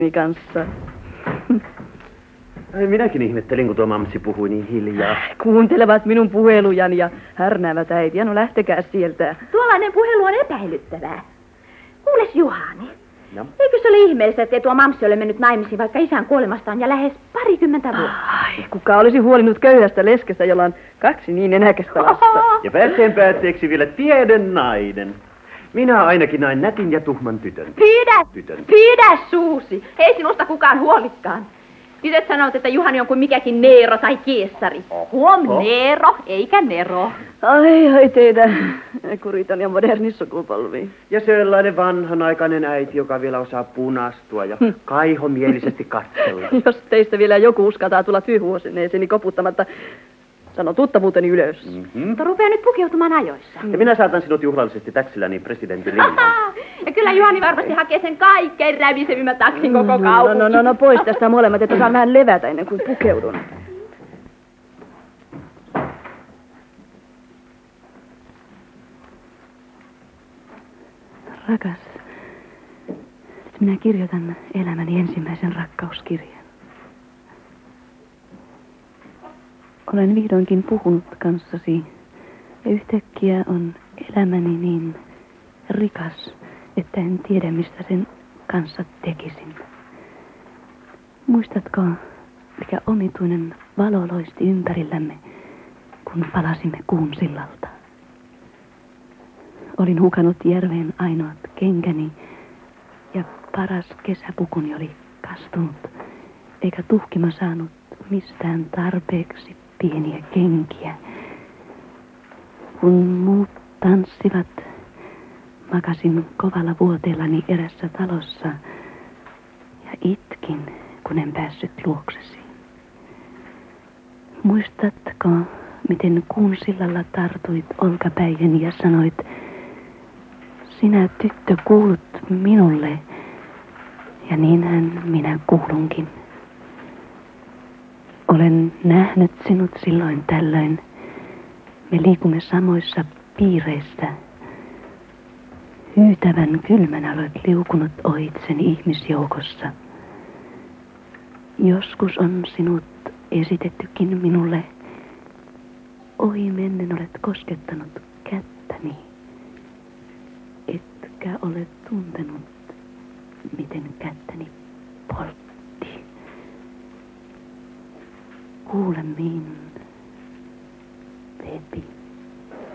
kanssa. Minäkin ihmettelin, kun tuo mamsi puhui niin hiljaa. Kuuntelevat minun puhelujani ja härnäävät äitiä. No lähtekää sieltä. Tuollainen puhelu on epäilyttävää. Kuules Juhani. No. Eikö se ole ihmeellistä, että tuo mamsi ole mennyt naimisiin vaikka isän kuolemasta on ja lähes 20 vuotta? Ai, kuka olisi huolinut köyhästä leskestä, jolla on 2 niin enäkästä lasta. Ja päätteen päätteeksi vielä tieden nainen. Minä ainakin näin nätin ja tuhman tytön. Pidä suusi. Ei sinusta kukaan huolikaan. Tytöt sanovat, että Juhani on kuin mikäkin Neero tai Kiesari. Neero, eikä Nero. Ai teitä kuritan ja moderni sukupolvi. Ja sellainen vanhanaikainen äiti, joka vielä osaa punastua ja kaihomielisesti katsella. Jos teistä vielä joku uskaltaa tulla tyyhuosineeseeni koputtamatta, sano tuttavuuteni ylös. Mutta rupea nyt pukeutumaan ajoissa. Ja minä saatan sinut juhlallisesti täksilläni presidentin linjaan. Ja kyllä Juhani varmasti hakee sen kaikkein rävisevimmän taksin koko kaupunki. No pois tästä molemmat, että saan vähän levätä ennen kuin pukeudun. Rakas, nyt minä kirjoitan elämäni ensimmäisen rakkauskirjan. Olen vihdoinkin puhunut kanssasi ja yhtäkkiä on elämäni niin rikas, että en tiedä mistä sen kanssa tekisin. Muistatko, mikä omituinen valo loisti ympärillämme, kun palasimme Kuunsillalta? Olin hukannut järveen ainoat kenkäni ja paras kesäpukuni oli kastunut, eikä tuhkima saanut mistään tarpeeksi pieniä kenkiä. Kun muut tanssivat, makasin kovalla vuoteellani erässä talossa ja itkin, kun en päässyt luoksesi. Muistatko, miten Kuunsillalla tartuit olkapäihin ja sanoit, sinä tyttö kuulut minulle, ja niinhän minä kuulunkin. Olen nähnyt sinut silloin tällöin. Me liikumme samoissa piireissä. Hyytävän kylmänä olet liukunut ohitseni ihmisjoukossa. Joskus on sinut esitettykin minulle. Ohi mennen olet koskettanut kättäni. Etkä ole tuntenut, miten kättäni poltti. Kuule niin